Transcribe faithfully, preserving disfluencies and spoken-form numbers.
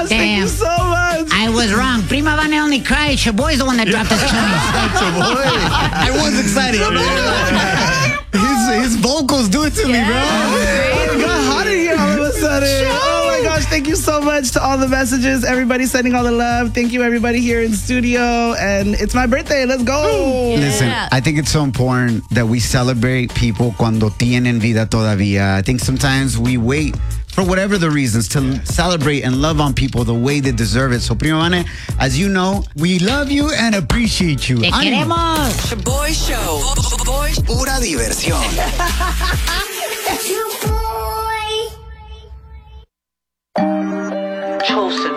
gosh, thank you so much. I was wrong. Prima Vane only cried. Shaboy's the one that dropped his I was excited. his, his vocals do it to yeah. me, bro. Oh, it got hot in here all of a sudden. Oh my gosh, thank you so much to all the messages. Everybody sending all the love. Thank you, everybody here in studio. And it's my birthday. Let's go. Yeah. Listen, I think it's so important that we celebrate people cuando tienen vida todavía. I think sometimes we wait for whatever the reasons to celebrate and love on people the way they deserve it. So, Prima Vane, as you know, we love you and appreciate you. Te queremos. Shaboy Show. Boy. Pura diversión. Chosen.